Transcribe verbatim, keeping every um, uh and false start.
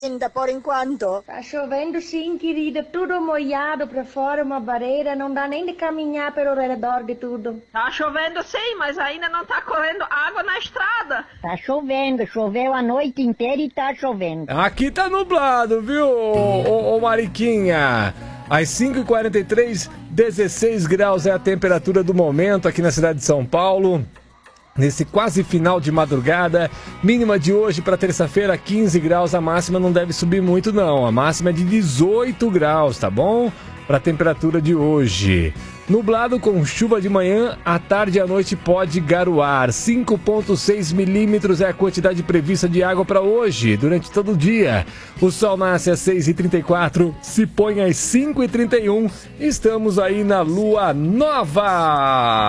Ainda por enquanto. Tá chovendo sim, querida, tudo molhado pra fora, uma barreira, não dá nem de caminhar pelo redor de tudo. Tá chovendo sim, mas ainda não tá correndo água na estrada. Tá chovendo, choveu a noite inteira e tá chovendo. Aqui tá nublado, viu, ô, ô, ô Mariquinha? Às cinco e quarenta e três, dezesseis graus é a temperatura do momento aqui na cidade de São Paulo. Nesse quase final de madrugada, mínima de hoje para terça-feira, quinze graus, a máxima não deve subir muito não, a máxima é de dezoito graus, tá bom? Para a temperatura de hoje. Nublado com chuva de manhã, à tarde e à noite pode garoar. cinco vírgula seis milímetros é a quantidade prevista de água para hoje, durante todo o dia. O sol nasce às seis e trinta e quatro, se põe às cinco e trinta e um. Estamos aí na lua nova.